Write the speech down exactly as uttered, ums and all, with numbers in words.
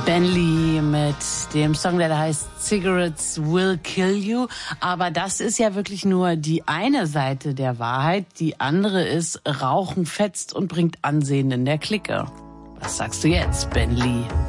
Ben Lee mit dem Song, der da heißt Cigarettes Will Kill You. Aber das ist ja wirklich nur die eine Seite der Wahrheit. Die andere ist, Rauchen fetzt und bringt Ansehen in der Clique. Was sagst du jetzt, Ben Lee?